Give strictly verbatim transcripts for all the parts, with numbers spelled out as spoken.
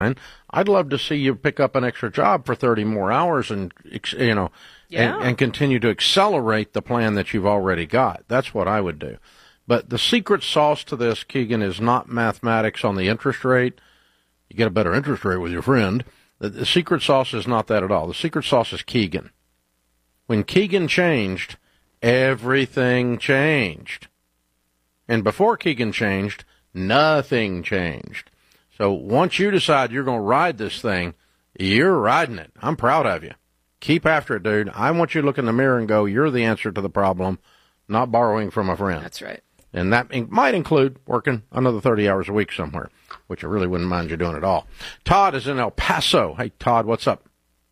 I'd love to see you pick up an extra job for thirty more hours and, you know, yeah. and, and continue to accelerate the plan that you've already got. That's what I would do. But the secret sauce to this, Keegan, is not mathematics on the interest rate. You get a better interest rate with your friend. The, the secret sauce is not that at all. The secret sauce is Keegan. When Keegan changed, everything changed. And before Keegan changed, nothing changed. So once you decide you're going to ride this thing, you're riding it. I'm proud of you. Keep after it, dude. I want you to look in the mirror and go, you're the answer to the problem, not borrowing from a friend. That's right. And that might include working another thirty hours a week somewhere, which I really wouldn't mind you doing at all. Todd is in El Paso. Hey, Todd, what's up?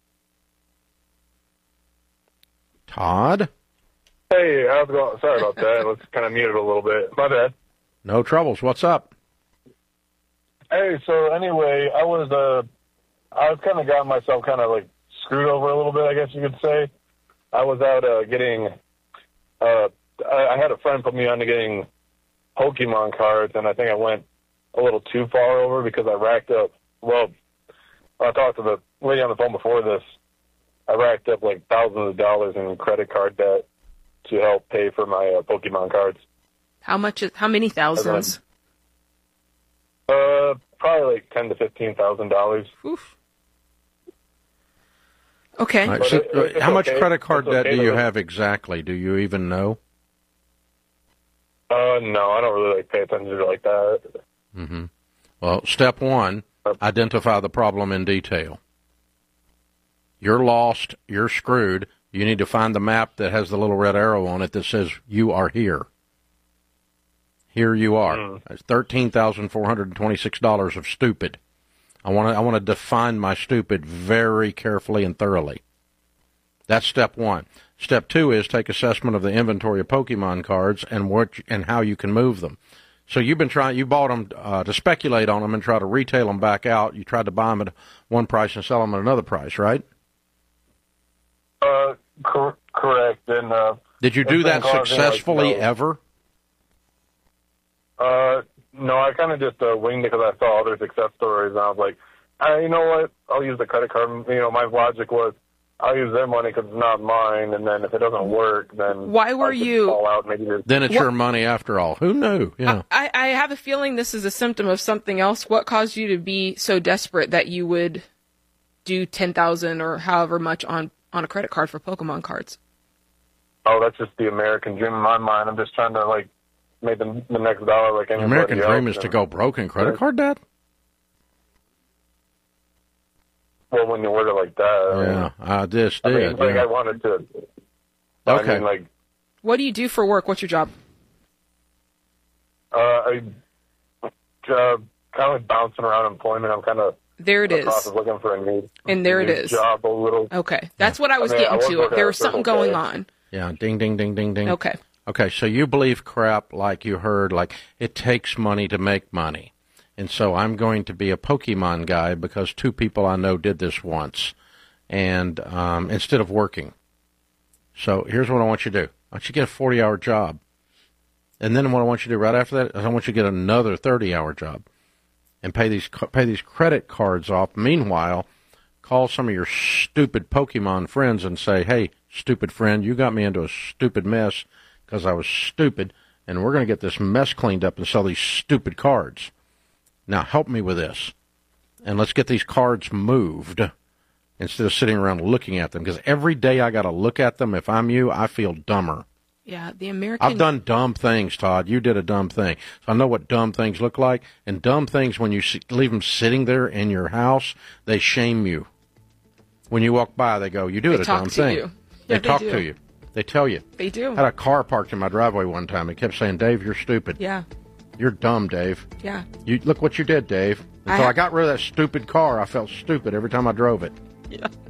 Todd? Hey, how's it going? Sorry about that. I was kind of muted a little bit. My bad. No troubles. What's up? Hey, so anyway, I was uh, I was kind of got myself kind of like screwed over a little bit, I guess you could say. I was out uh, getting, uh, I, I had a friend put me on to getting Pokemon cards, and I think I went a little too far over because I racked up. Well, I talked to the lady on the phone before this. I racked up like thousands of dollars in credit card debt to help pay for my uh, Pokemon cards. How much? Is, how many thousands? Uh, probably like ten to fifteen thousand dollars. Okay. Right, so, it, uh, how much okay. credit card it's debt okay do you to, have exactly? Do you even know? Uh, no, I don't really like pay attention to it like that. Mm-hmm. Well, step one, identify the problem in detail. You're lost. You're screwed. You need to find the map that has the little red arrow on it that says you are here. Here you are. Mm. That's thirteen thousand four hundred twenty-six dollars of stupid. I want to I want to define my stupid very carefully and thoroughly. That's step one. Step two is take assessment of the inventory of Pokemon cards and what and how you can move them. So you've been trying, you bought them uh, to speculate on them and try to retail them back out. You tried to buy them at one price and sell them at another price, right? Uh, cor- correct. And uh, did you do that successfully like, no. ever? Uh, no, I kind of just uh, winged it because I saw other success stories, and I was like, ah, you know what? I'll use the credit card. You know, my logic was, I'll use their money because it's not mine, and then if it doesn't work, then why were I could you? Fall out. Maybe then it's what? Your money after all. Who knew? Yeah. I, I have a feeling this is a symptom of something else. What caused you to be so desperate that you would do ten thousand or however much on on a credit card for Pokemon cards? Oh, that's just the American dream in my mind. I'm just trying to like make the, the next dollar like anybody American else. dream is to go broke in credit card debt. Well, when you word it like that. Yeah, I just I did. mean, like yeah. I wanted to. Okay. I mean, like, what do you do for work? What's your job? uh, I uh, kind of like bouncing around employment. I'm kind of there it in the is. process looking for a new and there new it is. Job a little. Okay, that's what I was I mean, getting I to. There was something okay. going on. Yeah, ding, ding, ding, ding, ding. Okay. Okay, so you believe crap like you heard, like it takes money to make money. And so I'm going to be a Pokemon guy because two people I know did this once, and um, instead of working. So here's what I want you to do. I want you to get a forty-hour job. And then what I want you to do right after that is I want you to get another thirty-hour job and pay these pay these credit cards off. Meanwhile, call some of your stupid Pokemon friends and say, hey, stupid friend, you got me into a stupid mess because I was stupid, and we're going to get this mess cleaned up and sell these stupid cards. Now help me with this, and let's get these cards moved instead of sitting around looking at them, because every day I got to look at them. If I'm you, I feel dumber. Yeah, the American... I've done dumb things, Todd. You did a dumb thing. So I know what dumb things look like, and dumb things, when you leave them sitting there in your house, they shame you. When you walk by, they go, you do they it a talk dumb to thing. You. They, yeah, talk they to you. They tell you. They do. I had a car parked in my driveway one time. It kept saying, Dave, you're stupid. Yeah. You're dumb, Dave. Yeah. You look what you did, Dave. And I so ha- I got rid of that stupid car. I felt stupid every time I drove it. Yeah.